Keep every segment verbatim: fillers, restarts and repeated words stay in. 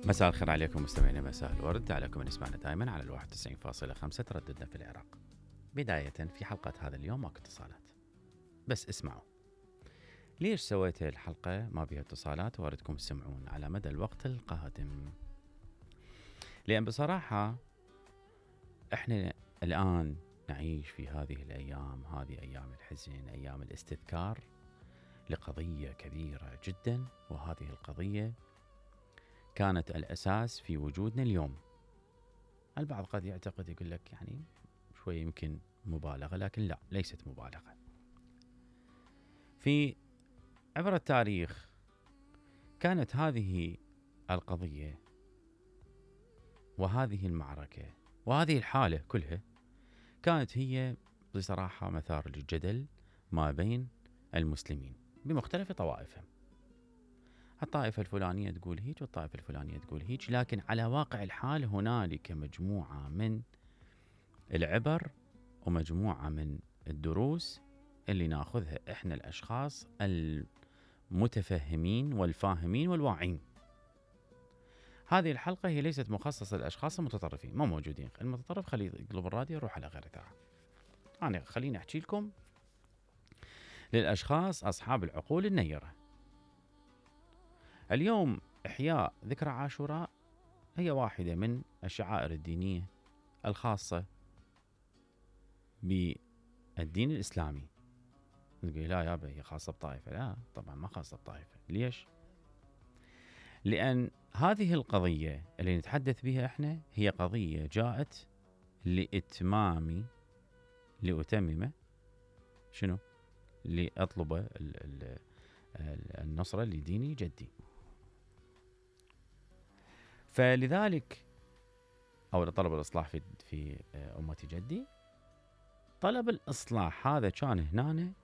مساء الخير عليكم مستمعينا مساء الورد عليكم من يسمعنا دائما على الواحد وتسعين فاصلة خمسة ترددنا في العراق. بداية في حلقة هذا اليوم ماكو اتصالات، بس اسمعوا ليش سويت الحلقة ما بيها اتصالات واردكم تسمعون على مدى الوقت القادم. لأن بصراحة احنا الآن نعيش في هذه الأيام، هذه أيام الحزن، أيام الاستذكار لقضية كبيرة جدا، وهذه القضية كانت الأساس في وجودنا اليوم. البعض قد يعتقد يقول لك يعني شوي يمكن مبالغة، لكن لا، ليست مبالغة. في عبر التاريخ كانت هذه القضية وهذه المعركة وهذه الحالة كلها كانت هي بصراحة مثار للجدل ما بين المسلمين بمختلف طوائفهم. الطائفة الفلانية تقول هيك والطائفة الفلانية تقول هيك، لكن على واقع الحال هنالك مجموعة من العبر ومجموعة من الدروس اللي ناخذها احنا الاشخاص المتفهمين والفاهمين والواعين. هذه الحلقة هي ليست مخصصة للاشخاص المتطرفين، ما موجودين. المتطرف خليه يقلب الراديو يروح على غير اذاعة. انا خليني احكي لكم للاشخاص اصحاب العقول النيرة. اليوم احياء ذكرى عاشوراء هي واحدة من الشعائر الدينية الخاصة بالدين الاسلامي. تقول لا يابا هي خاصة بطائفة، لا طبعا ما خاصة بطائفة. ليش؟ لأن هذه القضية اللي نتحدث بها احنا هي قضية جاءت لإتمام لأتمم شنو؟ لأطلب ال ال النصرة لدين جدي. فلذلك أو طلب الإصلاح في في أمة جدي. طلب الإصلاح هذا كان هنا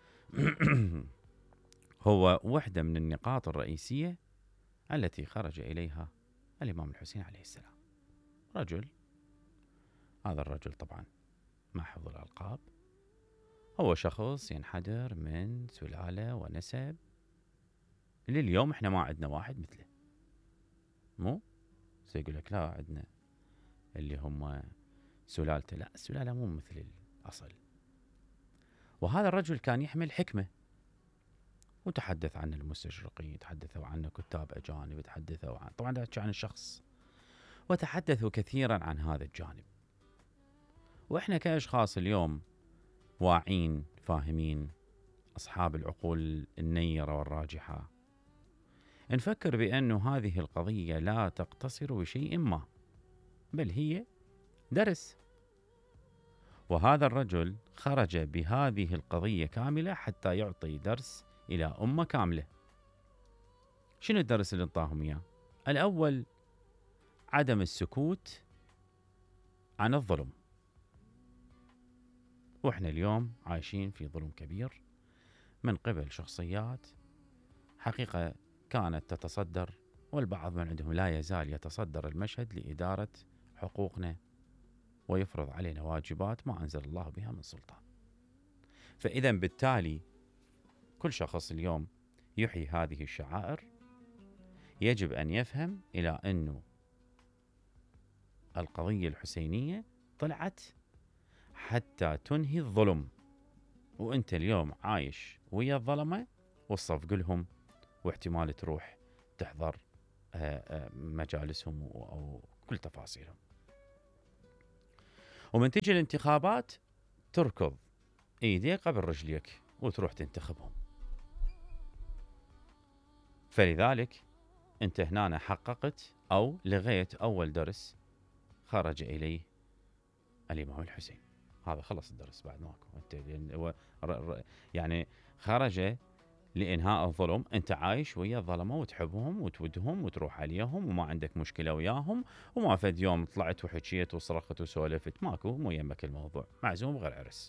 هو وحدة من النقاط الرئيسية التي خرج إليها الإمام الحسين عليه السلام. رجل، هذا الرجل طبعا مع حفظ الألقاب هو شخص ينحدر من سلالة ونسب لليوم احنا ما عندنا واحد مثله. مو سيقول لك لا عندنا اللي هم سلالته، لا السلالة مو مثل الأصل. وهذا الرجل كان يحمل حكمة، وتحدث عن المستشرقين، تحدثوا عنه كتاب أجانب، تحدثوا عن طبعا تحكي عن الشخص، وتحدثوا كثيرا عن هذا الجانب. وإحنا كأشخاص اليوم واعين فاهمين أصحاب العقول النيرة والراجحة نفكر بأنه هذه القضية لا تقتصر بشيء ما، بل هي درس. وهذا الرجل خرج بهذه القضية كاملة حتى يعطي درس إلى أمة كاملة. شنو الدرس اللي انطاهم إياه؟ الأول عدم السكوت عن الظلم. وإحنا اليوم عايشين في ظلم كبير من قبل شخصيات حقيقة كانت تتصدر، والبعض من عندهم لا يزال يتصدر المشهد لإدارة حقوقنا ويفرض علينا واجبات ما أنزل الله بها من سلطان. فإذا بالتالي كل شخص اليوم يحيي هذه الشعائر يجب أن يفهم إلى أنه القضية الحسينية طلعت حتى تنهي الظلم، وأنت اليوم عايش ويا الظلمة والصفق لهم، واحتمال تروح تحضر مجالسهم أو كل تفاصيلهم، ومن تجي الانتخابات تركض ايديك قبل رجليك وتروح تنتخبهم. فلذلك انت هنا حققت او لغيت اول درس خرج اليه الامام الحسين. هذا خلص الدرس بعد ماكو. انت يعني خرج لإنهاء الظلم. أنت عايش ويا الظلمة وتحبهم وتودهم وتروح عليهم وما عندك مشكلة وياهم، وما فد يوم طلعت وحكيت وصرخت وسولفت، ماكو، مو يمك الموضوع، معزوم غير عرس.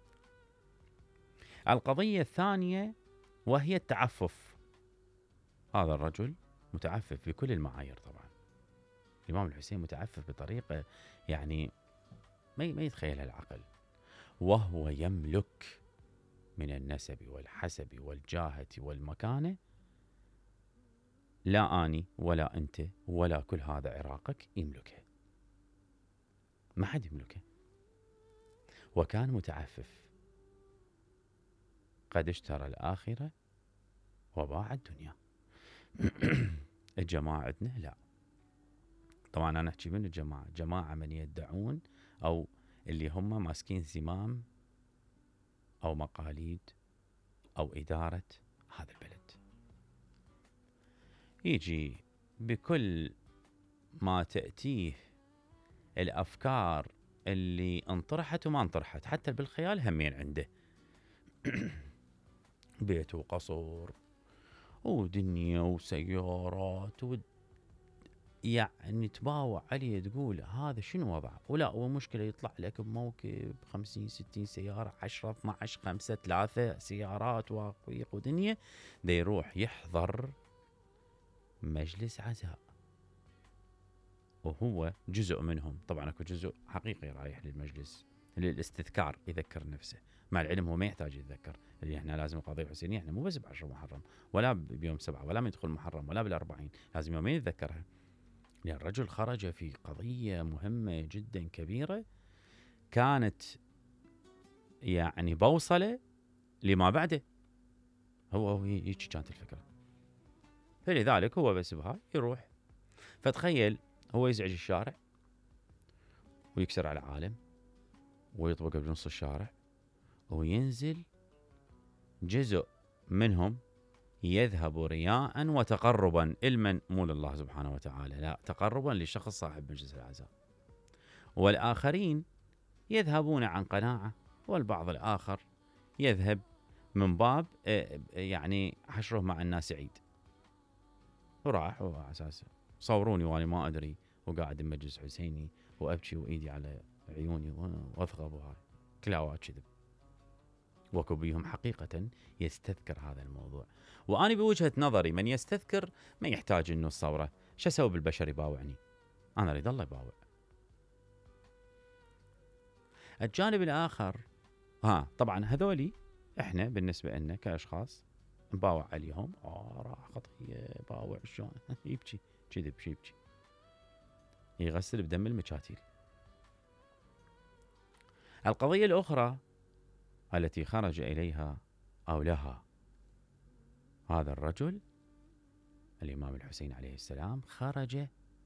القضية الثانية وهي التعفف. هذا الرجل متعفف بكل المعايير طبعا. الإمام الحسين متعفف بطريقة يعني ما يتخيلها العقل، وهو يملك من النسب والحسب والجاهة والمكانة لا أني ولا أنت ولا كل هذا عراقك يملكه، ما حد يملكه. وكان متعفف، قد اشترى الآخرة وباع الدنيا. الجماعة عندنا لا. طبعا أنا أحكي من الجماعة، جماعة من يدعون أو اللي هم ماسكين زمام أو مقاليد أو إدارة هذا البلد، يجي بكل ما تأتيه الأفكار اللي انطرحت وما انطرحت، حتى بالخيال همين عنده. بيت وقصر ودنيا وسيارات و... يعني تباوع عليه تقول هذا شنو وضعه، ولا هو مشكلة يطلع لك بموكب خمسين ستين سيارة، عشرة اثنا عشر خمسة ثلاثة سيارات واقويق ودنيا، دا يروح يحضر مجلس عزاء وهو جزء منهم. طبعا اكو جزء حقيقي رايح للمجلس للاستذكار، يذكر نفسه، مع العلم هو ما يحتاج يتذكر. اللي احنا لازم القضيه الحسينيه احنا مو بس بعشر محرم ولا بيوم سبعه ولا ما يدخل محرم ولا بالأربعين، لازم يومين يتذكرها، لان الرجل خرج في قضيه مهمه جدا كبيره كانت يعني بوصله لما بعده. هو هيك كانت الفكره، فلذلك هو بس بهاي يروح. فتخيل هو يزعج الشارع ويكسر على العالم ويطبق بنص الشارع، وينزل جزء منهم يذهب رياء وتقربا المن مو لله سبحانه وتعالى، لا، تقربا لشخص صاحب مجلس العزاء، والآخرين يذهبون عن قناعة، والبعض الآخر يذهب من باب يعني حشره مع الناس عيد. وراح وعلى أساس صوروني وأنا ما أدري وقاعد بمجلس حسيني وأبكي وإيدي على عيوني وأثغب، وهاي كلاوات كذب. وكو بيهم حقيقة يستذكر هذا الموضوع. وأنا بوجهة نظري من يستذكر ما يحتاج إنه الصورة، شو أسوي بالبشر يباوعني؟ أنا أريد الله يباوع. الجانب الآخر ها طبعا هذولي إحنا بالنسبة لنا كأشخاص نباوع عليهم، آه راح خطية باوع شلون يبكي كذب شي يبكي، يغسل بدم المكاتيل. القضية الأخرى التي خرج إليها أو لها هذا الرجل الإمام الحسين عليه السلام، خرج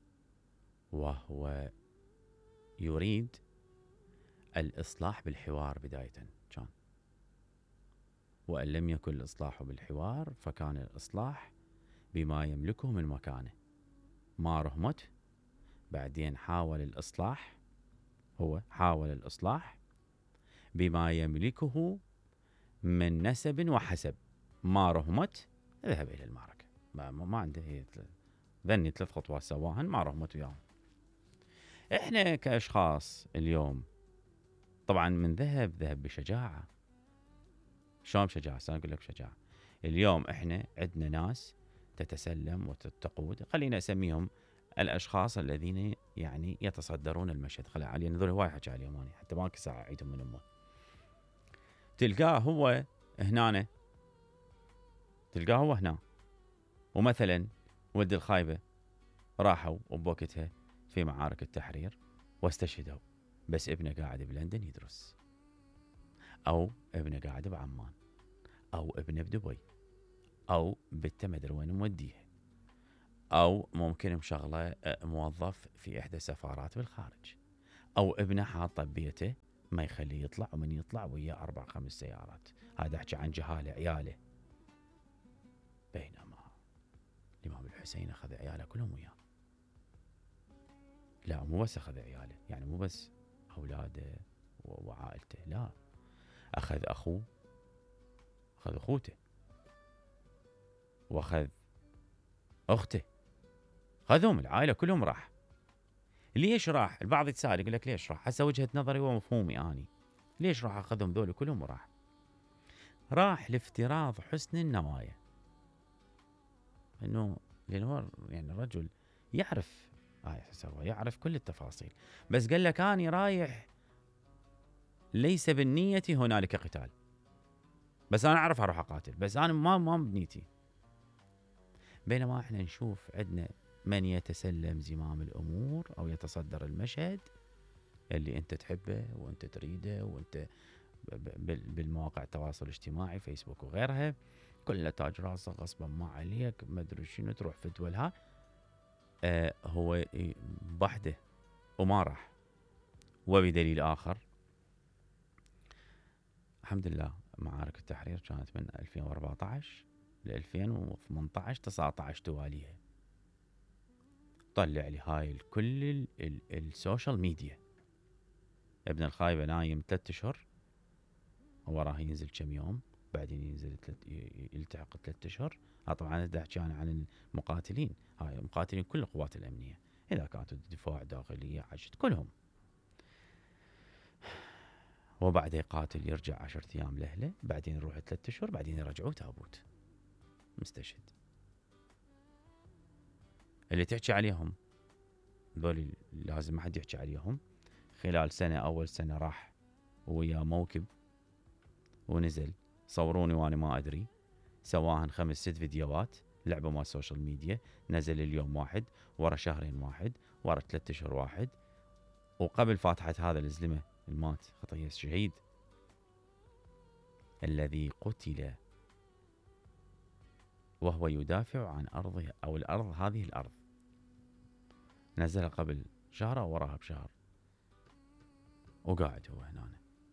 وهو يريد الإصلاح بالحوار بداية كان، وأن لم يكن الإصلاح بالحوار فكان الإصلاح بما يملكه من مكانه. ما رهمت بعدين حاول الإصلاح، هو حاول الإصلاح بما يملكه من نسب وحسب. ما رهمت ذهب إلى المعركة، ما, ما عنده هي ذني ثلاث خطوات سواهن، ما رهمت وياهم. إحنا كأشخاص اليوم طبعا من ذهب ذهب بشجاعة. شلون بشجاعة؟ أنا أقول لك بشجاعة. اليوم إحنا عندنا ناس تتسلم وتتقود، خلينا أسميهم الأشخاص الذين يعني يتصدرون المشهد. خلي علي هذول هواي حكي عليهم أنا حتى ما ساعة أعيدهم من أمه. تلقاه هو هنا، تلقاه هو هنا، ومثلا ولد الخايبة راحوا وبوقتها في معارك التحرير واستشهدوا، بس ابنه قاعد بلندن يدرس، أو ابنه قاعد بعمان، أو ابنه بدبي، أو بنته مدري وين موديه، أو ممكن مشغله موظف في إحدى السفارات بالخارج، أو ابنه حاطه ببيته ما يخليه يطلع، ومن يطلع وياه أربع خمس سيارات. هذا أحكي عن جهالة عياله. بينما الإمام الحسين أخذ عياله كلهم وياه. لا مو بس أخذ عياله، يعني مو بس أولاده وعائلته، لا، أخذ أخوه، أخذ أخوته، وأخذ أخته، أخذهم العائلة كلهم راح. ليش راح؟ البعض يتساءل يقول لك ليش راح؟ حسب وجهة نظري ومفهومي أني، ليش راح أخذهم ذول كلهم وراح؟ راح لافتراض حسن النوايا، إنه لأنه يعني الرجل يعرف هاي آه يعرف كل التفاصيل، بس قال لك أني رايح ليس بالنية هنالك قتال، بس أنا أعرف أروح أقاتل، بس أنا ما ما بنيتي. بينما احنا نشوف عندنا من يتسلم زمام الأمور أو يتصدر المشهد اللي أنت تحبه وأنت تريده، وأنت بالمواقع التواصل الاجتماعي فيسبوك وغيرها، كل تاج راسه غصبا ما عليك، ما ادري شنو، تروح في دولها. آه هو بحده وما راح. وبدليل آخر، الحمد لله معارك التحرير كانت من ألفين وأربعة عشر ل ألفين وثمانية عشر تسعة عشر تواليها. طلع لي هاي كل السوشيال ميديا. ابن الخايبة نايم ثلاثة اشهر، وراه ينزل كم يوم، بعدين ينزل يلتحق ثلاثة اشهر. ها طبعا دا احكي انا عن المقاتلين، هاي مقاتلين كل القوات الامنيه، اذا كانت دفاع داخليه عشت كلهم. وبعد يقاتل يرجع عشرة ايام لاهله، بعدين يروح ثلاثة اشهر، بعدين يرجعوه تابوت مستشهد. اللي تحكي عليهم ذولي لازم ما حد يحكي عليهم. خلال سنه، اول سنه راح ويا موكب ونزل، صوروني وانا ما ادري، سواهن خمس ست فيديوهات، لعبه مال السوشيال ميديا، نزل اليوم واحد، ورا شهرين واحد، ورا ثلاثة اشهر واحد. وقبل فاتحه هذا الزلمه المات خطيه الشهيد الذي قتل وهو يدافع عن ارضه او الارض، هذه الارض، نزلها قبل شهر او وراها بشهر، وقاعد هو هنا.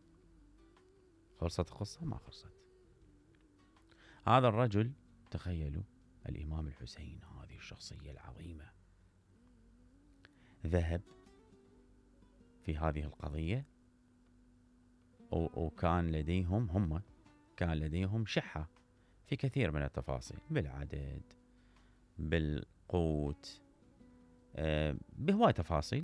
خلصت القصه؟ ما خلصت. هذا الرجل، تخيلوا، الإمام الحسين، هذه الشخصية العظيمة، ذهب في هذه القضية، وكان لديهم هم كان لديهم شحة في كثير من التفاصيل، بالعدد، بالقوت، آه بهواي تفاصيل.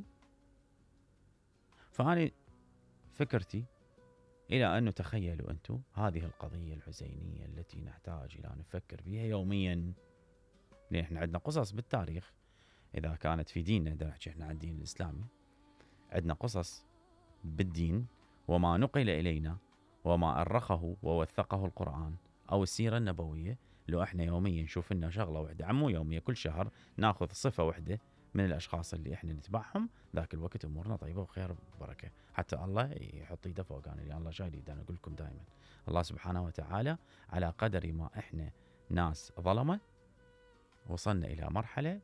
فأنا فكرتي إلى أنه تخيلوا أنتم هذه القضية الحسينية التي نحتاج إلى أن نفكر فيها يوميا، لأن إحنا عندنا قصص بالتاريخ، إذا كانت في ديننا، دا نحكي إحنا عن الدين الإسلامي، عندنا قصص بالدين وما نقل إلينا وما أرخه ووثقه القرآن أو السيرة النبوية. لو إحنا يوميا نشوف لنا شغلة واحدة، عمو يوميا، كل شهر ناخذ صفة واحدة من الأشخاص اللي إحنا نتبعهم، ذاك الوقت أمورنا طيبة وخير وبركة، حتى الله يحط يده فوقنا، لأن الله شايل يده. أنا أقول لكم دائما الله سبحانه وتعالى على قدر ما إحنا ناس ظلمة وصلنا إلى مرحلة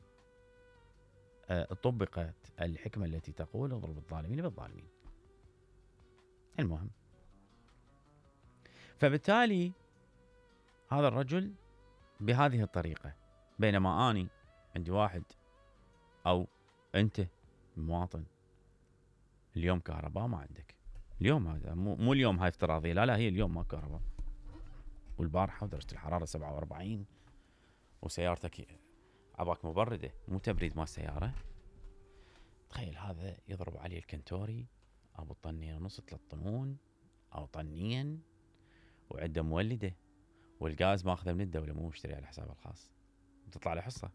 طبقت الحكمة التي تقول اضرب الظالمين بالظالمين. المهم، فبالتالي هذا الرجل بهذه الطريقة، بينما أني عندي واحد أو أنت مواطن اليوم كهرباء ما عندك، اليوم هذا مو, مو اليوم هاي افتراضية، لا لا هي اليوم ما كهرباء، والبارحة ودرجة الحرارة سبعة وأربعين، وسيارتك عباك مبردة، مو تبريد مال السيارة. تخيل هذا يضرب عليه الكنتوري أبو طنين ونص، ثلاث طنون أو طنين، وعنده مولدة، والغاز ماخذه من الدولة، مو مشتري على حسابه الخاص، تطلع له حصة،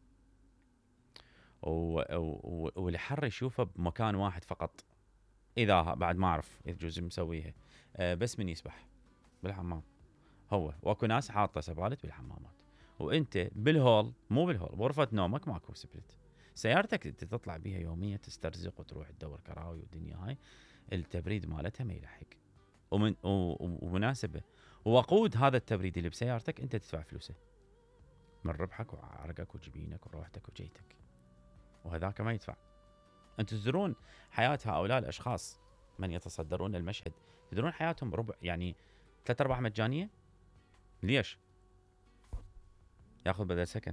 والحر يشوفه بمكان واحد فقط، إذا بعد ما أعرف يجوز مسويها، أه بس من يسبح بالحمام هو، واكو ناس حاطة سبالت بالحمامات، وانت بالهول، مو بالهول، بغرفة نومك ماكو سبلت، سيارتك انت تطلع بيها يوميا تسترزق وتروح تدور كراوي والدنيا هاي، التبريد مالتها ما يلحق. ومن ومناسبة ووقود هذا التبريد اللي بسيارتك انت تدفع فلوسه من ربحك وعرقك وجبينك وروحتك وجيتك، وهذاك ما يدفع. انتم تدرون حياة هؤلاء الاشخاص من يتصدرون المشهد، تدرون حياتهم ربع، يعني ثلاث ارباع مجانية. ليش؟ ياخذ بدل سكن،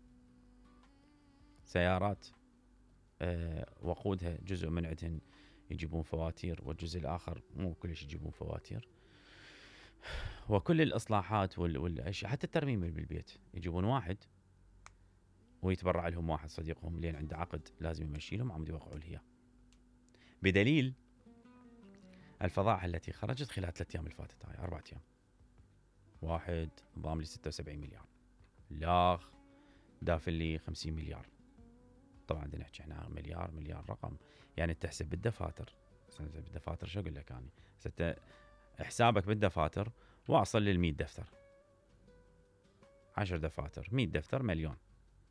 سيارات أه وقودها جزء من عندهن يجيبون فواتير، والجزء الآخر مو كلش يجيبون فواتير، وكل الإصلاحات والأشياء، حتى الترميم بالبيت يجيبون واحد ويتبرع لهم واحد صديقهم لين عنده عقد لازم يمشي لهم، عم يوقعوا لها. بدليل الفضائح التي خرجت خلال ثلاث أيام الفاتت، هاي أربعة أيام، واحد ضام لي ستة وسبعين مليار، لاخ دافل لي خمسين مليار. طبعا بدنا نحكي احنا مليار مليار رقم، يعني تحسب بالدفاتر، بالدفاتر شو اقول لك اني، ستة حسابك بالدفاتر واصل لل مية دفتر، عشر دفاتر، مية دفتر، مليون.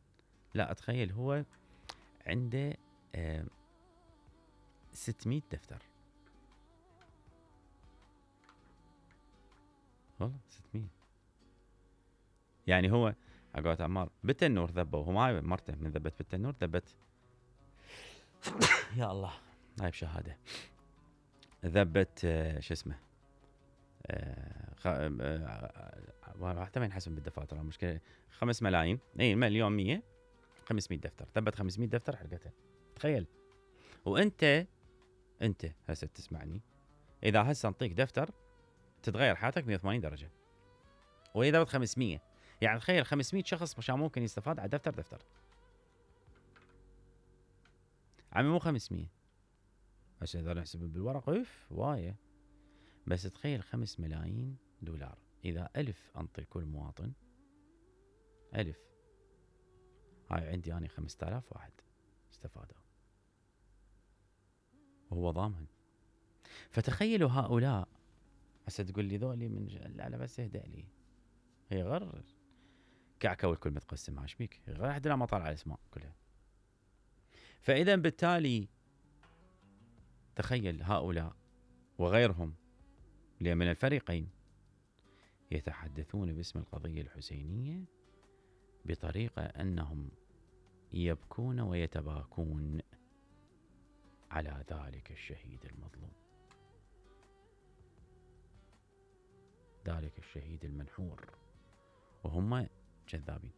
لا أتخيل هو عنده آه ستمية دفتر. والله ستمية. يعني هو عقبات عمار بالتنور ذبه، وهو ما مرته من ذبت بالتنور ذبت يا الله هاي بشهاده ذبت آه شو اسمه آه خ... آه حتى ما ينحسب بالدفاتر المشكله. خمس ملايين اي مليون مية خمسمية دفتر ذبت خمسمية دفتر حرقتها. تخيل. وانت انت هسه تسمعني، اذا هسه نعطيك دفتر تتغير حياتك مية وثمانين درجه، واذا ذبت خمسمية يعني تخيل خمسمية شخص مشان ممكن يستفاد على دفتر دفتر. عمي مو خمسمية هسه اذا نحسب بالورق اف وايه، بس تخيل خمس ملايين دولار. اذا ألف انطي كل مواطن ألف، هاي عندي أنا خمسة آلاف واحد استفادوا وهو ضامن. فتخيلوا هؤلاء هسه تقول لي ذولي من ج... لا لا بس اهدأ لي، هي غير كعكة والكل متقسم ايش بيك، غير احد ما طالع على الاسماء كلها. فاذا بالتالي تخيل هؤلاء وغيرهم من الفريقين يتحدثون باسم القضية الحسينية بطريقة أنهم يبكون ويتباكون على ذلك الشهيد المظلوم، ذلك الشهيد المنحور، وهم كذابين.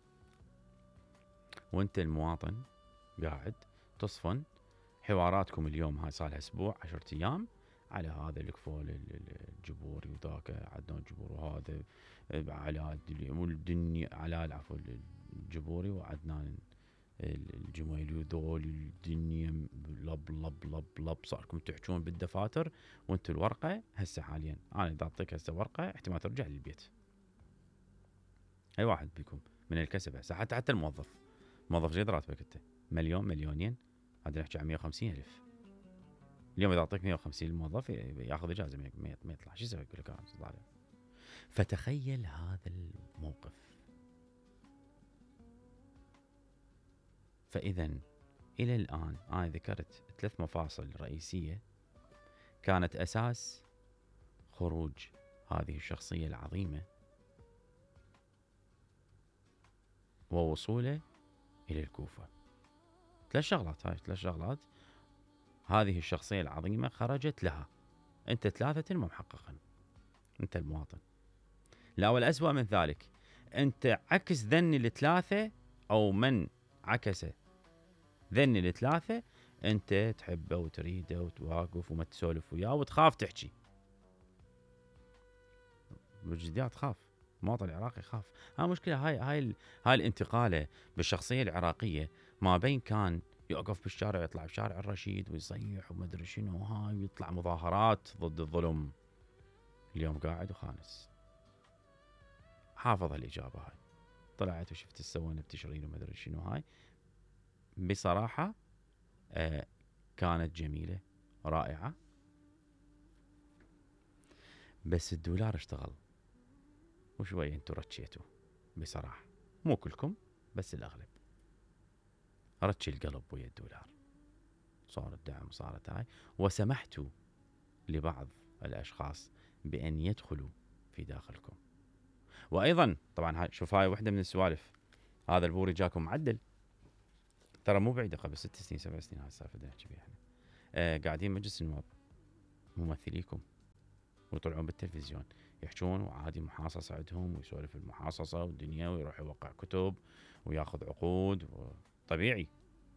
وانت المواطن قاعد تصفن حواراتكم اليوم، هاي صار لها اسبوع عشرة ايام على هذا الكفول الجبوري وذاك عدنان الجبور، وهذا على الدنيا على العفو الجبوري وعدنان الجميلي، وذول الدنيا لب لب لب لب صاركم تحجون بالدفاتر. وانتم الورقه هسه حاليا انا اذا اعطيك هسه ورقه احتمال ترجع للبيت. اي واحد بيكم من الكسب هسه، حتى حتى الموظف موظف زي راتبك انت مليون مليونين، هذا نحكي عن مية وخمسين ألف. اليوم اذا اعطيك مية وخمسين الموظف ياخذ اجازه ما يطلع، شو يسوي؟ يقول لك انا. فتخيل هذا الموقف. فاذا الى الان انا ذكرت ثلاث مفاصل رئيسيه كانت اساس خروج هذه الشخصيه العظيمه ووصوله الى الكوفه. ثلاث شغلات، هاي ثلاث شغلات هذه الشخصيه العظيمه خرجت لها. انت ثلاثه ما محققا، انت المواطن. لا والأسوأ من ذلك انت عكس ذن الثلاثه، او من عكس ذن الثلاثه انت تحبه وتريده وتواقف وما تسولف وياه وتخاف تحكي. بالجديات تخاف، المواطن العراقي يخاف. ها مشكله. هاي هاي هاي الانتقاله بالشخصيه العراقيه ما بين كان يوقف بالشارع، يطلع بشارع الرشيد ويصيح وما ادري شنو هاي، ويطلع مظاهرات ضد الظلم. اليوم قاعد وخانس، حافظ الاجابه هاي. طلعت وشفت السوانه بتشرين وما ادري شنو هاي. بصراحه آه كانت جميله رائعه، بس الدولار اشتغل وشويه انتو رتشيتوا بصراحه، مو كلكم بس الاغلب. رتشي القلب ويا الدولار، صار الدعم صارت هاي، وسمحتوا لبعض الاشخاص بان يدخلوا في داخلكم. وايضا طبعا هاي شوف، هاي وحده من السوالف. هذا البوري جاكم معدل، ترى مو بعيده، قبل ست سنين سبع سنين هاي السالفه اللي نحكي بيها احنا. آه قاعدين مجلس النواب ممثليكم ويطلعون بالتلفزيون يحجون، وعادي محاصصه عندهم ويسولف المحاصصه والدنيا، ويروح يوقع كتب وياخذ عقود طبيعي.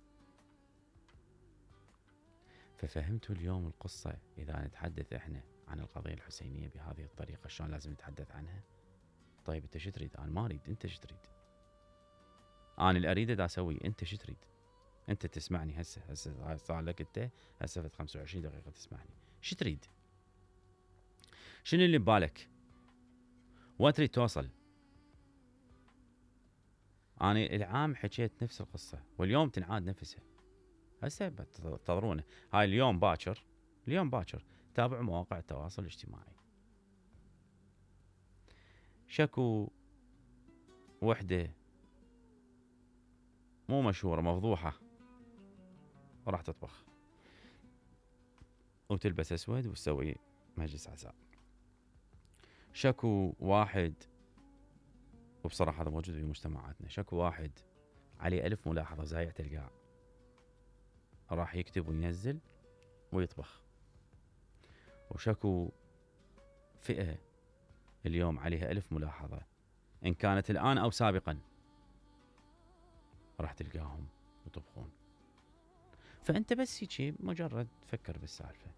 ففهمتوا اليوم القصه اذا نتحدث احنا عن القضيه الحسينيه بهذه الطريقه شلون لازم نتحدث عنها. طيب انت شو تريد؟ انا ما اريد، انت شو تريد؟ انا اللي اريده دا اسوي، انت شو تريد؟ انت تسمعني هسه هسه صار لك انت هسه في خمسة وعشرين دقيقه تسمعني، شو تريد؟ شنو اللي ببالك؟ وين تريد توصل؟ انا العام حكيت نفس القصه واليوم تنعاد نفسها. هسه تنتظرونه. هاي اليوم باكر، اليوم باكر تابعوا مواقع التواصل الاجتماعي. شكو وحده مو مشهورة، مفضوحة، وراح تطبخ وتلبس أسود وتسوي مجلس عزاء. شكو واحد، وبصراحة هذا موجود في مجتمعاتنا، شكو واحد عليه ألف ملاحظة زايع تلقاه راح يكتب وينزل ويطبخ. وشكو فئة اليوم عليها ألف ملاحظة، إن كانت الآن أو سابقا، راح تلقاهم يطبخون. فأنت بس هيك مجرد فكر بالسالفة.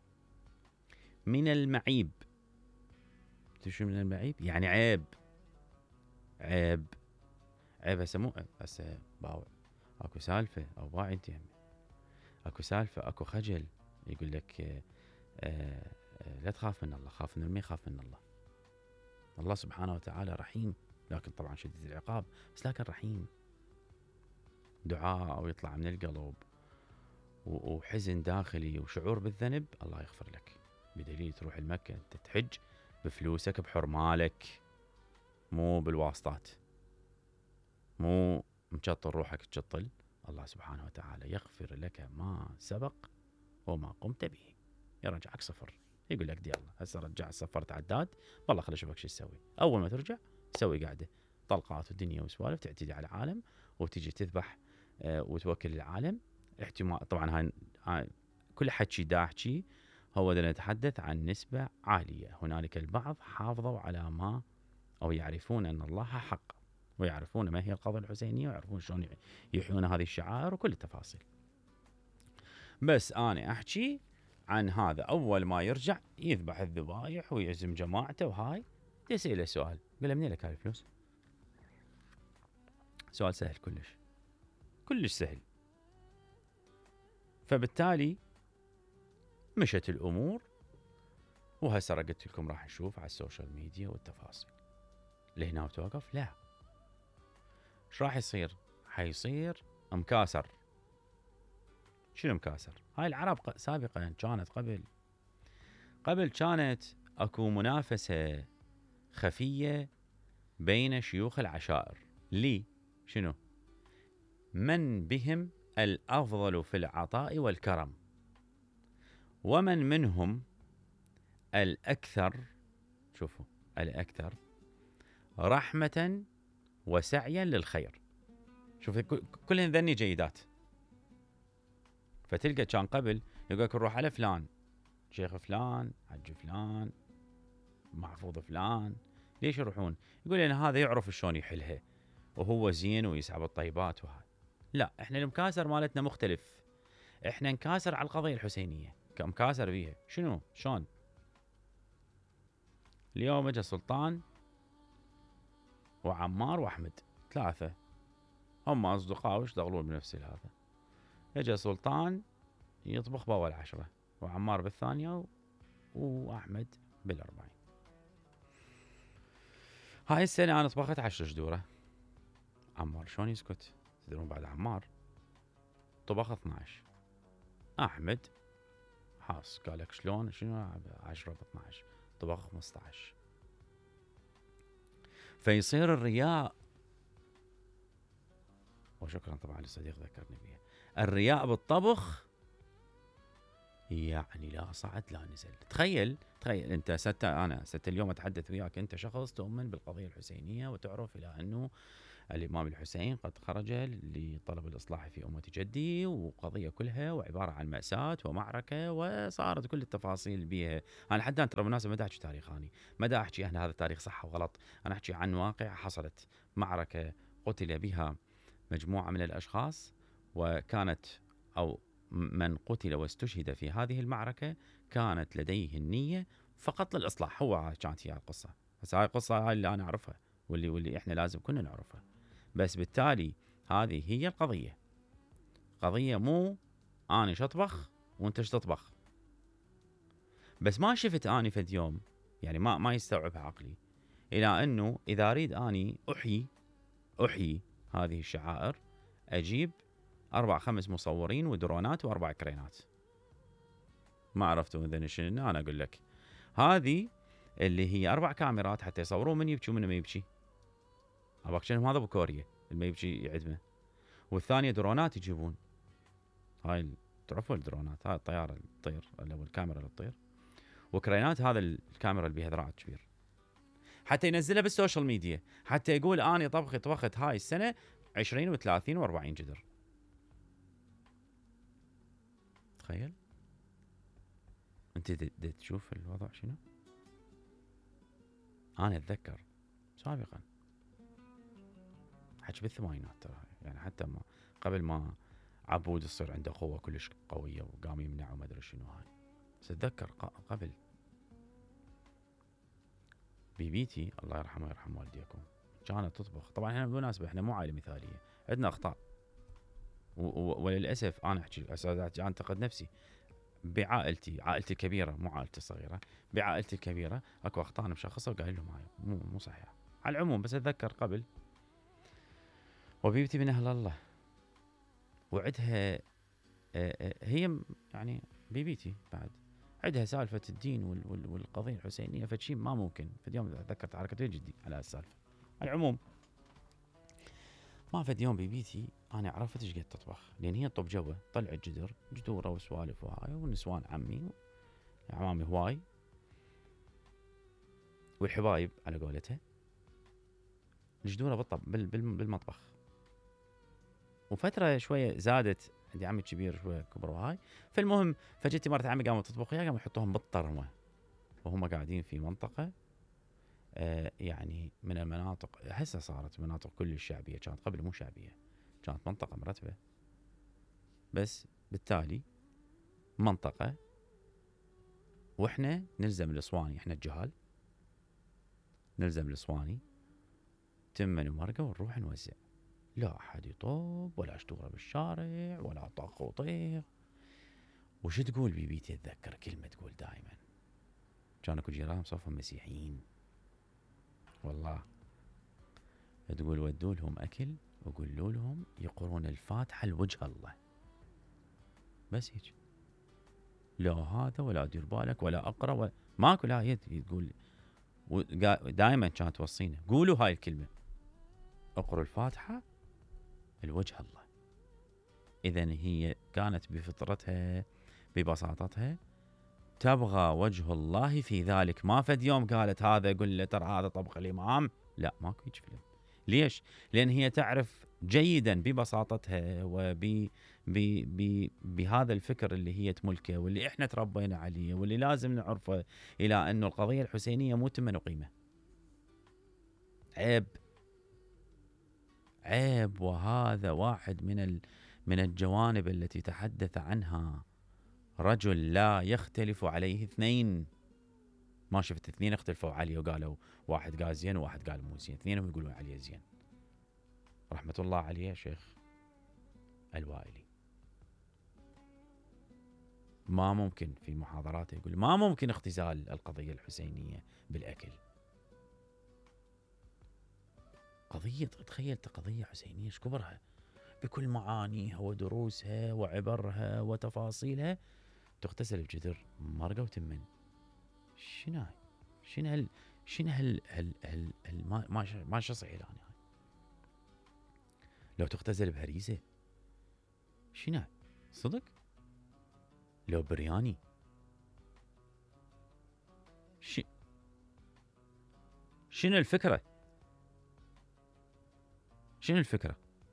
من المعيب، تشو من المعيب يعني عيب، عيب عيب هسه مو هسه باوع، اكو سالفة او باع انت هم، اكو سالفة، اكو خجل يقول لك آآ آآ لا تخاف من الله، خاف من من يخاف من الله. الله سبحانه وتعالى رحيم، لكن طبعا شديد العقاب، بس لكن رحيم. دعاء او يطلع من القلب وحزن داخلي وشعور بالذنب، الله يغفر لك. بدليل تروح المكة انت تحج بفلوسك بحرمالك، مو بالواسطات، مو مشطل روحك تشطل. الله سبحانه وتعالى يغفر لك ما سبق وما قمت به، يرجعك صفر. يقول لك دي الله هسه رجع صفرت عداد، والله خلي اشوفك شو تسوي. اول ما ترجع تسوي قاعده طلقات ودنيا وسوالف، تعتدي على العالم وتجي تذبح آه وتوكل العالم. احتمال طبعا هاي, هاي كل حكي دا احكي هو دا نتحدث عن نسبه عاليه. هنالك البعض حافظوا على ما او يعرفون ان الله حق، ويعرفون ما هي القضية الحسينية، ويعرفون شلون يحيون هذه الشعائر وكل التفاصيل. بس أنا أحكي عن هذا، أول ما يرجع يذبح الذبايح ويعزم جماعته وهاي، يسأله سؤال، قال له منين لك هاي الفلوس؟ سؤال سهل كلش، كلش سهل. فبالتالي مشت الأمور، وهسه قلت لكم راح نشوف على السوشيال ميديا والتفاصيل. لهنا وتوقف؟ لا. ايش راح يصير؟ حيصير مكاسر. شنو مكاسر؟ هاي العرب سابقا كانت قبل قبل كانت اكو منافسة خفية بين شيوخ العشائر. لي شنو؟ من بهم الأفضل في العطاء والكرم، ومن منهم الأكثر، شوفوا، الأكثر رحمة وسعيا للخير. شوف كلهن ذني جيدات. فتلقى كان قبل يقول لك نروح على فلان، شيخ فلان، حج فلان، محفوظ فلان. ليش يروحون؟ يقول لنا هذا يعرف شلون يحلها وهو زين ويسعى بالطيبات وهاي. لا، احنا المكاسر مالتنا مختلف. احنا نكاسر على القضية الحسينية، كمكاسر بيها. شنو؟ شلون؟ اليوم اجى سلطان وعمار واحمد، ثلاثة هم اصدقاء ويشتغلون بنفس هذا. اجى سلطان يطبخ باول عشرة، وعمار بالثانية، واحمد بالاربعين. هاي السنة انا طبخت عشر شدورة. عمار شلون يسكت؟ تدرون بعد عمار طبخ اثناعش. احمد حاس قال لك شلون؟ شنو عشرة ب اثناعش؟ طبخ خمسطعش. فيصير الرياء، وشكرا طبعا للصديق ذكرني بيه، الرياء بالطبخ يعني لا صعد لا نزل. تخيل تخيل انت ستة انا ستة اليوم اتحدث وياك، انت شخص تؤمن بالقضية الحسينية وتعرف الى انه الامام الحسين قد خرج لطلب الاصلاح في امة جدي، وقضية كلها وعبارة عن مأساة ومعركة، وصارت كل التفاصيل بيها. انا حتى ترى بالمناسبة ما دا احكي تاريخ، اني ما دا احكي انا هذا التاريخ صح وغلط، انا احكي عن واقع حصلت. معركة قتل بها مجموعة من الاشخاص، وكانت او من قتل واستشهد في هذه المعركة كانت لديه النية فقط للإصلاح. هو كانت هي القصة. بس هاي القصة هاي اللي أنا أعرفها، واللي واللي إحنا لازم كنا نعرفها. بس بالتالي هذه هي القضية. قضية مو أنا شطبخ وأنت شتطبخ. بس ما شفت أني فد يوم، يعني ما ما يستوعبها عقلي، إلى أنه إذا أريد أني أحيي أحيي هذه الشعائر، أجيب أربع خمس مصورين ودرونات وأربع كرينات. ما عرفتوا إذن شنو؟ أنا أقول لك هذه اللي هي أربع كاميرات حتى يصورون من يبكي ومن ما يبكي. أبغى شنو هذا بكوريا اللي ما يبكي يعدمه. والثانيه درونات يجيبون. هاي تعرفوا الدرونات، هاي الطياره اللي تطير او الكاميرا اللي تطير، وكرينات هذا الكاميرا اللي بيها ذراع كبير، حتى ينزلها بالسوشيال ميديا، حتى يقول اني طبخت طبخت هاي السنه عشرين وثلاثين واربعين جدر. تخيل انت تشوف الوضع شنو. انا اتذكر سابقا حكي بالثمانينات ترى، يعني حتى ما قبل ما عبود تصير عنده قوه كلش قويه وقام يمنع وما ادري شنو هاي، بس اتذكر قبل بيبيتي الله يرحمه ويرحم والديكم كانت تطبخ. طبعا احنا بالمناسبه احنا مو عائله مثاليه، عندنا اخطاء، وللاسف انا احكي انتقد نفسي بعائلتي، عائلتي كبيره مو عائلتي الصغيره، بعائلتي الكبيره اكو اخطاء انا مشخصه وقايل لهم هاي مو مو صحيحه على العموم. بس اتذكر قبل وبيبتي من اهل الله، وعدها هي يعني بيبيتي بعد عندها سالفه الدين والقضيه الحسينيه، فشي ما ممكن. في اليوم ذكرت حركه جدي على السالفه. على العموم ما فد يوم بيبيتي انا عرفت ايش قد تطبخ، لان هي طب جوه طلعت جدر جدوره وسوالف وهاي، ونسوان عمي عمامي هواي والحبايب على قولتها الجدوره بالطب بالمطبخ. وفتره شويه زادت عندي عمي كبير شويه كبر وهاي، فالمهم فجتي مرت عمي قامت تطبخ وياه، قاموا يحطوهم بالطرمه وهم قاعدين في منطقه آه يعني من المناطق هسه صارت مناطق كل شعبيه، كانت قبل مو شعبيه، كانت منطقه مرتبه. بس بالتالي منطقه واحنا نلزم الاسواني، احنا الجهال نلزم الاسواني تمن ومرقه ونروح نوزع، لا احد يطوب ولا اشتغل بالشارع ولا طق وطيق. وش تقول بيبيتي اتذكر كلمه تقول دائما، كانوا كل جيران صفهم مسيحيين والله، تقول ودوا لهم اكل وقولوا لهم يقرون الفاتحه لوجه الله، بس هيك، لا هذا ولا دير بالك ولا اقرا ولا ماكو، لا هي تقول دائما كانت توصينا قولوا هاي الكلمه، اقروا الفاتحه لوجه الله. اذا هي كانت بفطرتها ببساطتها تبغى وجه الله في ذلك. ما فد يوم قالت هذا قل له ترى هذا طبخ الامام، لا ماكو هيك فيلم. ليش؟ لان هي تعرف جيدا ببساطتها وب بهذا الفكر اللي هي تملكه واللي احنا تربينا عليه واللي لازم نعرفه، الى انه القضيه الحسينيه مو تمن وقيمه، عيب عيب. وهذا واحد من ال من الجوانب التي تحدث عنها رجل لا يختلف عليه اثنين. ما شفت اثنين اختلفوا عليه وقالوا واحد قال زين وواحد قال مو زين، اثنينهم يقولون عليه زين، رحمة الله عليه شيخ الوائلي. ما ممكن في محاضراته يقول ما ممكن اختزال القضية الحسينية بالأكل. قضية تخيلت قضية حسينية ايش كبرها بكل معانيها ودروسها وعبرها وتفاصيلها، تغتسل بجدر مرقة وتمن. شنو هاي؟ شنو هال شنو هال هال هال, هال ما ما ما شصعي الان هاي؟ لو تغتسل بهريسة شنو صدق؟ لو برياني ش... شنو الفكرة؟ شنو الفكرة؟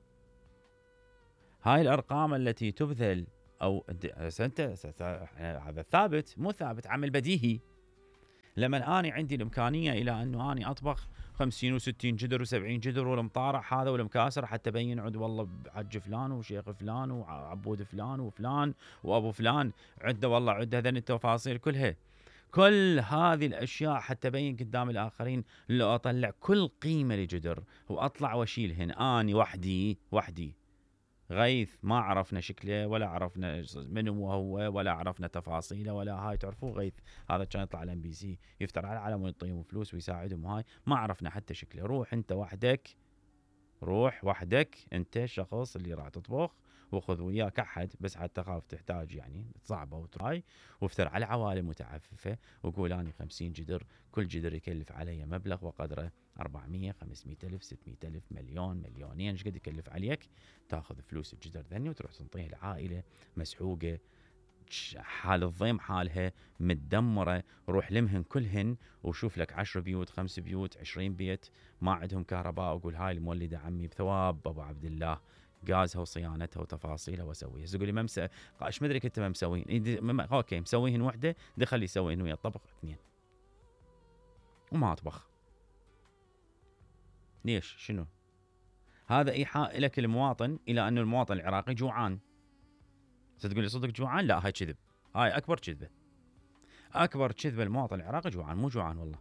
هاي الأرقام التي تبذل أو أنت هذا ثابت مو ثابت، عمل بديهي. لما أنا عندي الإمكانية إلى أنه أنا أطبخ خمسين وستين جدر وسبعين جدر والمطارح هذا والمكاسر حتى بين عد والله حج فلان وشيخ فلان وعبود فلان وفلان وأبو فلان عده والله عده هذين التفاصيل كلها، كل هذه الأشياء حتى بين قدام الآخرين لو أطلع كل قيمة لجدر وأطلع وأشيلهن أني وحدي وحدي غيث ما عرفنا شكله ولا عرفنا من هو ولا عرفنا تفاصيله ولا هاي. تعرفوا غيث هذا كان يطلع على ام بي سي يفتر على العالم ويعطيهم فلوس ويساعدهم وهاي، ما عرفنا حتى شكله. روح انت وحدك، روح وحدك انت الشخص اللي راح تطبخ وخذ وياك احد بس حتى تخاف تحتاج يعني صعبه وتراي، وافتر على عوالم متعففه وقول اني خمسين جدر، كل جدر يكلف علي مبلغ وقدره أربعمية خمسمية ألف ستمية ألف مليون مليونين، ايش قد يكلف عليك؟ تاخذ فلوس الجدر ذني وتروح تنطيه العائله مسحوقه، حال الضيم حالها متدمره، روح لمهن كلهن وشوف لك عشر بيوت خمس بيوت عشرين بيت ما عندهم كهرباء، وقول هاي المولده عمي بثواب ابو عبد الله غازها وصيانتها وتفاصيلها واسويها. تقول لي ما مسوي، ايش مدري كنت ما مسويهن؟ اوكي مسويهن وحده، دخل يسويهن ويا الطبخ اثنين وما اطبخ. ليش؟ شنو؟ هذا ايحاء لك المواطن الى انه المواطن العراقي جوعان. تقول لي صدق جوعان؟ لا هاي كذب، هاي اكبر كذبه، اكبر كذبه. المواطن العراقي جوعان، مو جوعان والله.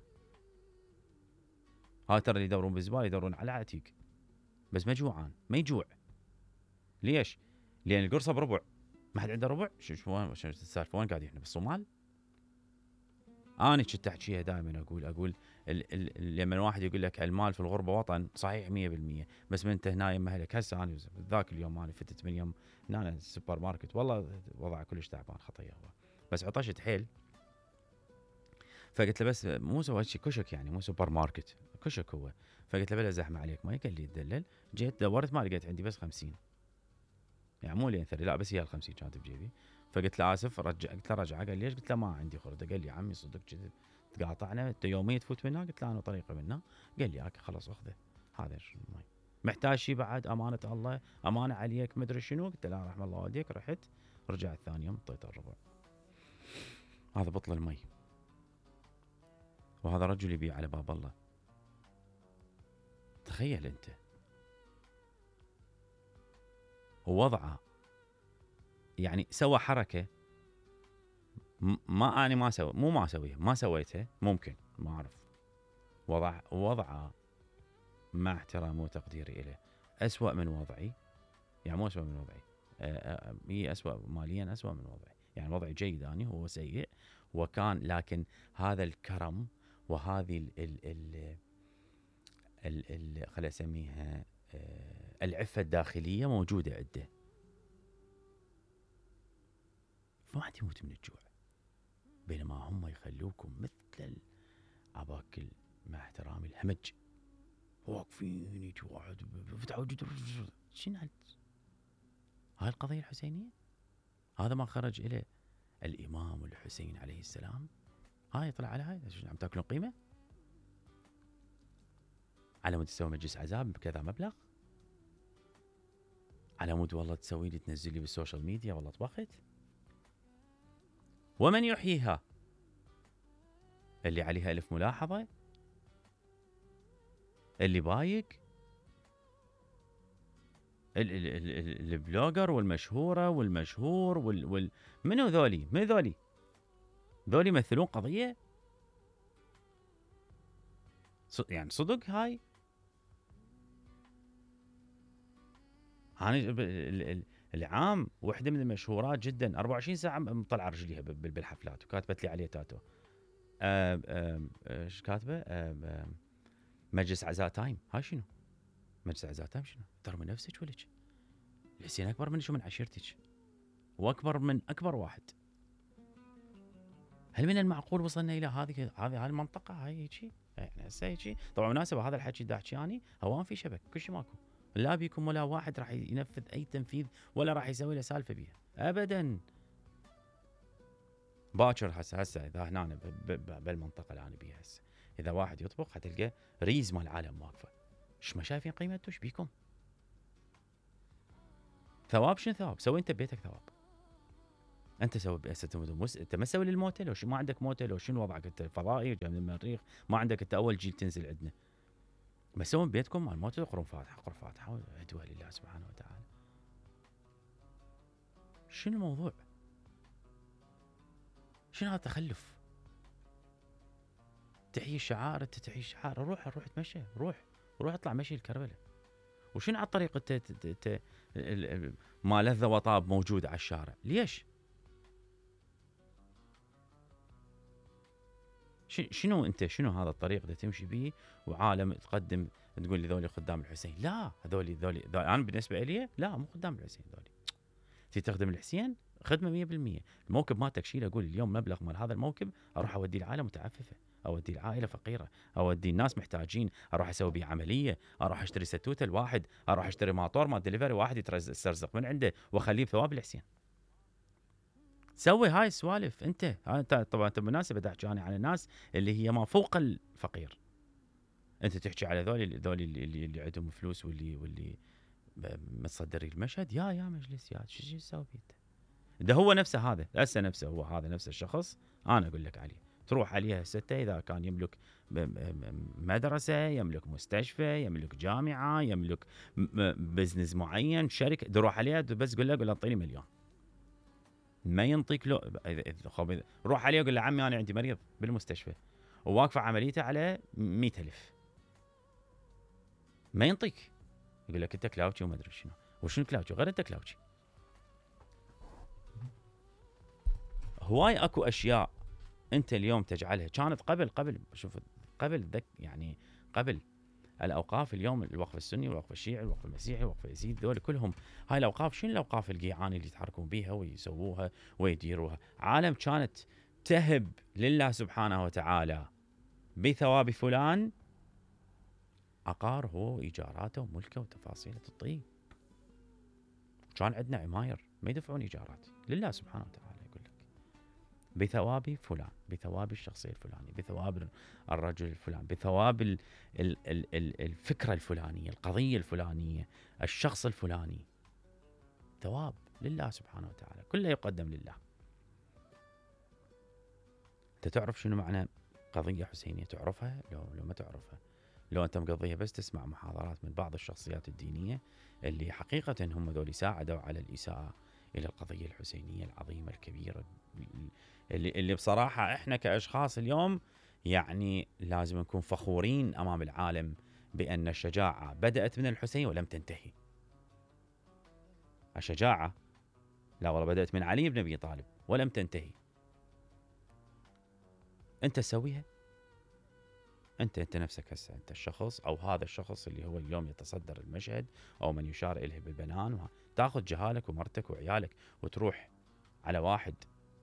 هاي ترى اللي يدورون بالزباله يدورون على عتيق، بس ما جوعان، ما يجوع. ليش؟ لان القرصه بربع، ما حد عنده ربع. شو شو شو السالفه؟ وين قاعدين احنا بالصومال؟ انا كنت احكيها دائما، اقول اقول ال ال لما الواحد يقول لك المال في الغربه وطن، صحيح مية بالمية، بس من انت هنا يم اهلك. هسه انا ذاك اليوم انا فتت من يوم هنا السوبر ماركت، والله وضع كلش تعبان خطيه هو، بس عطشت حيل، فقلت له بس مو سوى شيء كشك يعني، مو سوبر ماركت كشك هو، فقلت له بلا زحمه عليك ماي، قال لي تدلل. جيت دورت ما لقيت عندي بس خمسين، يعني مو لين ثري لا، بس هي ال خمسين كانت بجيبي. فقلت له اسف رجع، قلت له رجع، قال لي ليش؟ قلت له ما عندي خرده. قال لي عمي صدق كذب، تقاطعنا انت يوميا تفوت منها؟ قلت له انا طريقه منها. قال لي اوكي خلاص اخذه، هذا الماي محتاج شيء بعد؟ امانه الله امانه عليك مدري شنو. قلت له لا رحم الله والديك. رحت رجعت ثاني يوم اعطيته الربع. هذا بطل المي، وهذا رجل يبيع على باب الله. تخيل انت ووضعه، يعني سوى حركه ما انا ما سوي، مو ما اسويها، ما سويتها، ممكن ما اعرف. وضع وضعه مع احترامي وتقديري له اسوأ من وضعي، يعني مو اسوأ من وضعي، هي اسوأ ماليا، اسوأ من وضعي، يعني وضعي جيد اني هو سيء وكان، لكن هذا الكرم وهذه ال ال ال ال ال خلينا اسميها العفة الداخلية موجودة عنده، فما تموت من الجوع، بينما هم يخلوكم مثل عباكل مع احترامي الهمج، واقفين يجوع فتحوا جدر. شنو هاي القضية الحسينية؟ هذا ما خرج إليه الإمام الحسين عليه السلام؟ هاي طلع على هاي عم تاكلون قيمة؟ على مود تسوي مجلس عزاب بكذا مبلغ؟ على مود والله تسوي لي تنزل لي بالسوشيال ميديا والله طبخت؟ ومن يحييها؟ اللي عليها ألف ملاحظة؟ اللي بايق؟ البلوجر والمشهورة والمشهور وال, وال... منو ذولي؟ من ذولي؟ ذولي يمثلون قضية؟ يعني صدق هاي؟ أنا العام وحدة من المشهورات جدا أربعة وعشرين ساعة مطلع رجليها بالحفلات وكاتبت لي عليه تاتو. ايش كاتبه؟ مجلس عزاء تايم. هاي شنو؟ مجلس عزاء تايم شنو؟ ترى من نفسك ولك؟ الحسين أكبر من شو؟ من عشيرتك، وأكبر من أكبر واحد. هل من المعقول وصلنا إلى هذه هذه المنطقة؟ هاي هيجي يعني هسه هيجي. طبعا مناسبة هذا الحكي دا احكي اني هوان في شبك كل شيء ماكو، لا بيكم ولا واحد راح ينفذ اي تنفيذ ولا راح يسوي له سالفه بيها ابدا. باكر هسه هسه اذا هنا بالمنطقه اللي انا بيها هسه اذا واحد يطبخ حتلقى ريز مال العالم واقفه. ايش ما شايفين قيمته؟ ايش بيكم؟ ثواب شنو ثواب؟ سوي انت ببيتك ثواب. انت سوي انت ما تسوي للموتى، لو شو ما عندك موتى، لو شنو وضعك انت فضائي جاي من المريخ ما عندك انت اول جيل تنزل عندنا، بس سوي ببيتكم مال الموتى اقرون فاتحه اقرا فاتحه وادعوا لله سبحانه وتعالى. شنو الموضوع؟ شنو هذا التخلف؟ تحيي الشعائر، انت تحيي الشعائر، روح روح تمشى، روح روح اطلع مشي الكربله. وشنو على الطريق انت ما لذ وطاب موجود على الشارع؟ ليش؟ شنو انت شنو هذا الطريق اللي تمشي به وعالم تقدم تقول لي ذولي خدام الحسين؟ لا هذولي ذولي انا بالنسبه لي لا مو خدام الحسين ذولي. تي تخدم الحسين خدمه مية بالمية. الموكب مالتك شيله، اقول اليوم مبلغ مال هذا الموكب اروح اوديه لعائله متعففه، اوديه لعائله فقيره، اوديه الناس محتاجين، اروح اسوي بيه عمليه، اروح اشتري ستوته الواحد، اروح اشتري ماطور مال دليفري واحد يترزق من عنده واخليه بثواب الحسين. سوي هاي السوالف انت. انت طبعا انت مناسبه تحكي عن الناس اللي هي ما فوق الفقير. انت تحكي على ذول ذول اللي, اللي, اللي عندهم فلوس واللي واللي متصدرين المشهد. يا يا مجلس يا شو شو تسوي بيه؟ ده هو نفسه، هذا هسه نفسه هو هذا نفس الشخص انا اقول لك عليه. تروح عليه هسه اذا كان يملك مدرسه، يملك مستشفى، يملك جامعه، يملك بزنس معين، شركه، تروح عليه بس قول له قول له اعطيني مليون. ما ينطيك له. روح عليه قول له عمي انا عندي مريض بالمستشفى وواقفه عمليته على مئة ألف، ما ينطيك. يقول لك انت كلاوتشي وما ادري شنو. وشنو كلاوتشي؟ غير انت كلاوتشي. هواي اكو اشياء انت اليوم تجعلها كانت قبل قبل شوف قبل ذك يعني قبل الاوقاف اليوم، الوقف السني والوقف الشيعي والوقف المسيحي والوقف اليزيدي، ذول كلهم هاي الاوقاف شنو الاوقاف القيعاني اللي يتحركون بيها ويسووها ويديروها؟ عالم كانت تهب لله سبحانه وتعالى بثواب فلان عقار هو وايجاراته وملكه وتفاصيله الطيب. كان عندنا عماير ما يدفعون ايجارات لله سبحانه وتعالى، يقول لك بثواب فلان، بثواب الشخصيه الفلانيه، بثواب الرجل الفلاني، بثواب ال ال ال ال الفكره الفلانيه، القضيه الفلانيه، الشخص الفلاني. ثواب لله سبحانه وتعالى، كله يقدم لله. انت تعرف شنو معنى قضيه حسينيه؟ تعرفها لو لو ما تعرفها؟ لو انت مقضيها بس تسمع محاضرات من بعض الشخصيات الدينيه اللي حقيقه هم ذول ساعدوا على الاساءه الى القضيه الحسينيه العظيمه الكبيره، اللي اللي بصراحه احنا كاشخاص اليوم يعني لازم نكون فخورين امام العالم بان الشجاعه بدات من الحسين ولم تنتهي. الشجاعه لا والله بدات من علي بن ابي طالب ولم تنتهي. انت تسويها؟ انت انت نفسك هسه انت الشخص او هذا الشخص اللي هو اليوم يتصدر المشهد او من يشار اليه بالبنان، تاخذ جهالك ومرتك وعيالك وتروح على واحد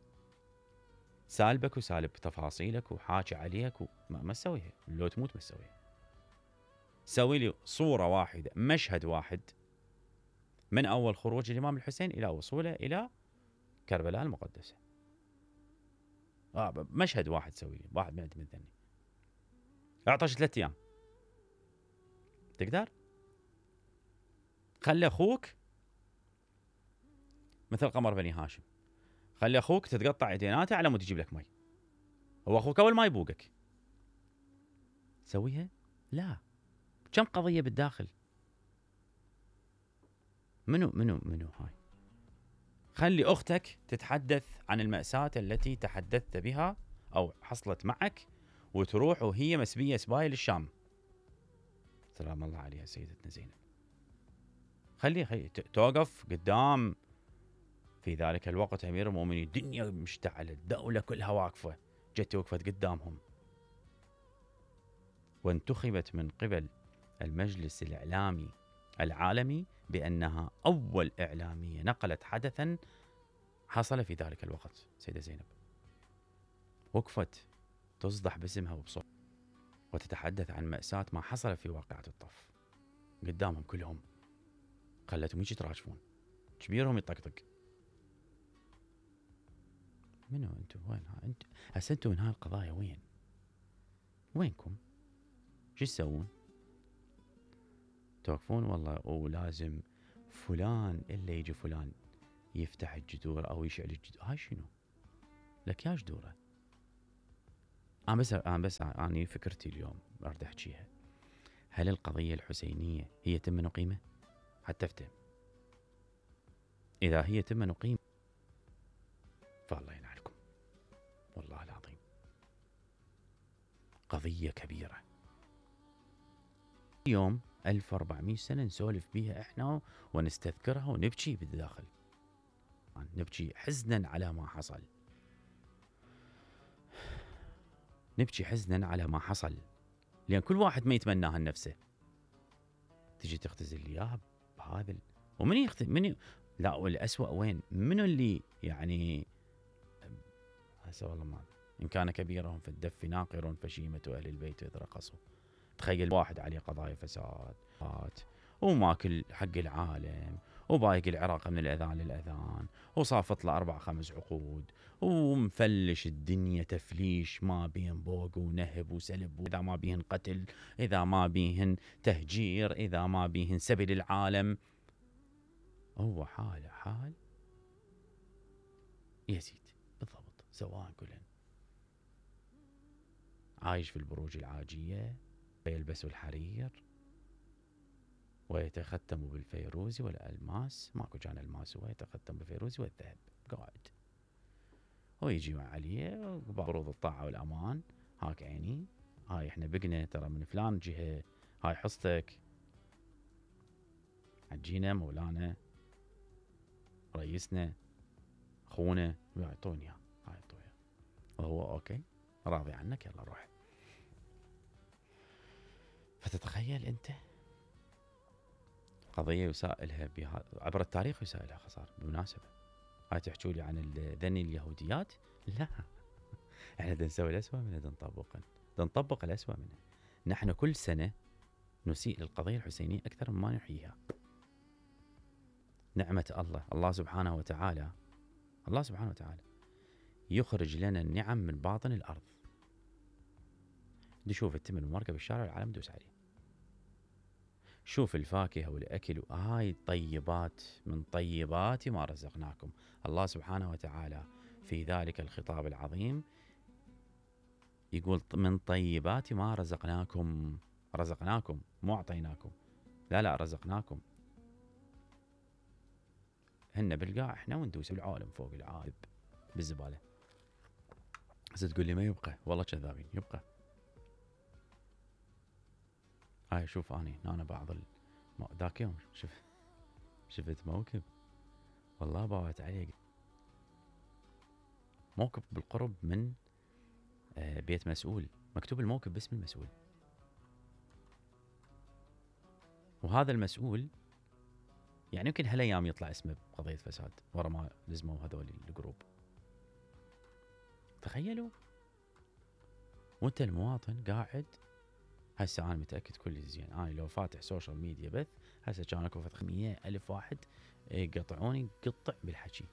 سالبك وسالب تفاصيلك وحاكي عليك وما ما تسويها. لو تموت ما تسويها. سوي لي صوره واحده، مشهد واحد من اول خروج الامام الحسين الى وصوله الى كربلاء المقدسه. آه مشهد واحد سوي لي، واحد من عند مذني. اعطش ثلاث ايام تقدر؟ خلي اخوك مثل قمر بني هاشم، خلي اخوك تتقطع ايديناته على مود يجيب لك مي. هو اخوك اول ما يبوقك سويها؟ لا. كم قضيه بالداخل. منو منو منو هاي؟ خلي اختك تتحدث عن المأساة التي تحدثت بها او حصلت معك وتروح وهي مسبيه سبايل للشام. سلام الله عليها سيدتنا زينب. خلي خلي توقف قدام في ذلك الوقت امير المؤمنين، الدنيا مشتعله، الدوله كلها واقفه، جت وقفت قدامهم وانتخبت من قبل المجلس الاعلامي العالمي بانها اول اعلاميه نقلت حدثا حصل في ذلك الوقت. سيده زينب وقفت تصدح باسمها وبصوت وتتحدث عن مأساة ما حصل في واقعة الطف قدامهم كلهم. خلتهم يجي يتراشفون، كبيرهم يطقطق. منو انتم؟ وين انتم هسه؟ انتم من هاي القضايا وين؟ وينكم؟ شو تسوون؟ توقفون والله ولازم فلان الا يجي فلان يفتح الجذور او يشعل الجذور. هاي شنو؟ لك يا جذوره. انا بس انا بس اني فكرتي اليوم اريد احكيها. هل القضيه الحسينيه هي تم نقيمه؟ حتى افتهم. اذا هي تم نقيمه فالله ينعلكم والله العظيم. قضيه كبيره. يوم ألف وأربعمئة سنه نسولف بيها احنا ونستذكرها ونبكي بالداخل، نبكي حزنا على ما حصل، نبكي حزنا على ما حصل، لأن كل واحد ما يتمناها لنفسه. تجي تختزل لي اياها بهذا ال... ومن يختزل من ي... لا والأسوأ وين؟ منو اللي يعني هسه والله ما إن كان كبيرهم في الدف ناقر فشيمة أهل البيت إذ رقصوا. تخيل واحد عليه قضايا فساد وماكل حق العالم وبايق العراق من الأذان للأذان وصافط له أربع خمس عقود ومفلش الدنيا تفليش، ما بين بوق ونهب وسلب، وإذا ما بيهن قتل، إذا ما بيهن تهجير، إذا ما بيهن سبي للعالم. هو حاله حال يزيد بالضبط، سواء كلن عايش في البروج العاجية ويلبس الحرير ويتختم بالفيروز والألماس، ماكو كان ألماس، هو يتختم بالفيروز والذهب، قاعد ويجي مع عليه بروض الطاعة والأمان. هاك عيني، هاي احنا بقنا ترى من فلان جهة، هاي حصتك، عجينا مولانا رئيسنا اخونا يعطوني اياها، هاي يعطوها وهو اوكي راضي عنك، يلا روح. فتتخيل انت قضية يسائلها بها عبر التاريخ، يسائلها خسار. بالمناسبة هاي تحكوا لي عن ذني اليهوديات، لا احنا نسوي الأسوأ منه، نطبق نطبق الأسوأ منه. نحن كل سنة نسيء للقضية الحسينية أكثر مما نحييها. نعمة الله الله سبحانه وتعالى الله سبحانه وتعالى يخرج لنا النعم من باطن الأرض. نشوف التمر المركب بالشارع العالم دوس عليه، شوف الفاكهة والأكل، هاي طيبات من طيبات ما رزقناكم. الله سبحانه وتعالى في ذلك الخطاب العظيم يقول من طيبات ما رزقناكم، رزقناكم مو أعطيناكم، لا لا رزقناكم. هن بالقاع احنا وندوس العالم فوق العالم بالزبالة. هسه تقول لي ما يبقى، والله كذابين يبقى. هاي شوف اني انا بعض ال... ذاك يوم شفت شفت موكب والله باوت عليه، موكب بالقرب من بيت مسؤول، مكتوب الموكب باسم المسؤول، وهذا المسؤول يعني يمكن هالايام يطلع اسمه بقضية فساد ورا ما لزموا هذول الجروب. تخيلوا وانت المواطن قاعد. هسه انا متاكد كل زين، انا لو فاتح سوشيال ميديا بث هسه كان اكو مية الف واحد يقطعوني قطع بالحكي،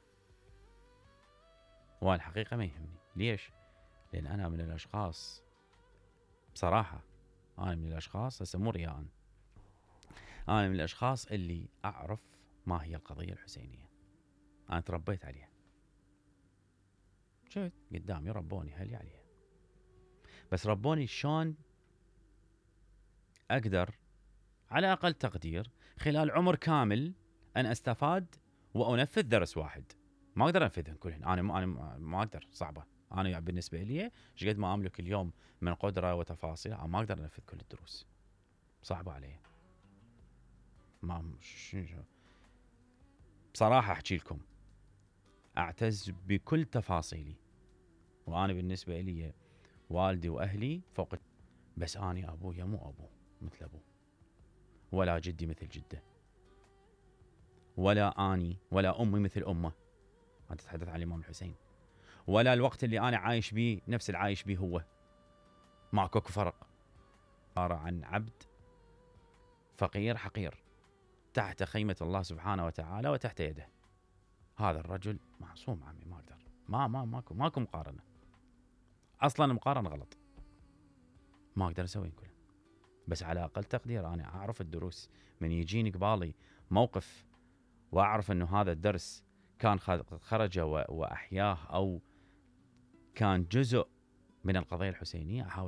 والحقيقه ما يهمني. ليش؟ لان انا من الاشخاص بصراحه، انا من الاشخاص هسه مو رياء، انا من الاشخاص اللي اعرف ما هي القضيه الحسينيه. انا تربيت عليها، شفت قدامي ربوني اهلي عليها، بس ربوني شلون اقدر على اقل تقدير خلال عمر كامل ان استفاد وانفذ درس واحد. ما اقدر انفذهم كلهن، انا ما انا ما اقدر، صعبه. انا بالنسبه لي ايش قد ما املك اليوم من قدره وتفاصيل ما اقدر انفذ كل الدروس، صعبه علي. ما بصراحه احكي لكم اعتز بكل تفاصيلي، وانا بالنسبه لي والدي واهلي فوق، بس اني ابويا مو ابو مثل ابوه، ولا جدي مثل جده، ولا اني ولا امي مثل امه. انت تتحدث عن الامام الحسين، ولا الوقت اللي انا عايش بيه نفس العايش بيه هو، ماكو فرق. عباره عن عبد فقير حقير تحت خيمه الله سبحانه وتعالى وتحت يده. هذا الرجل معصوم عمي، ما اقدر، ما ما ماكو ماكو مقارنه، اصلا مقارنه غلط، ما اقدر اسوي كله. بس على اقل تقدير انا اعرف الدروس، من يجيني قبالي موقف واعرف انه هذا الدرس كان خرج واحياه او كان جزء من القضيه الحسينيه، احاول